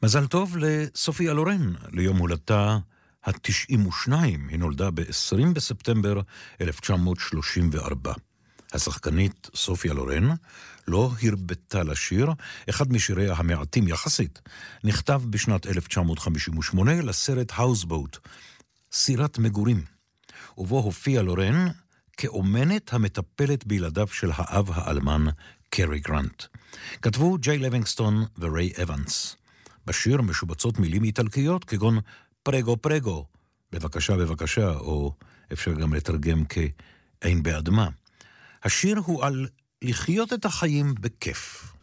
מזל טוב לסופיה לורן, ליום הולדתה ה-92. היא נולדה ב-20 בספטמבר 1934. השחקנית סופיה לורן לא הרבתה לשיר, אחד משיריה המעטים יחסית, נכתב בשנת 1958 לסרט האוסבוט, סירת מגורים, ובו הופיע לורן כאומנת המטפלת בילדיו של האב האלמן קרי גרנט. כתבו ג'יי לוינגסטון וריי אבנס. בשיר משובצות מילים איטלקיות כגון פרגו פרגו, בבקשה בבקשה, או אפשר גם לתרגם כאין באדמה. השיר הוא על לחיות את החיים בכיף.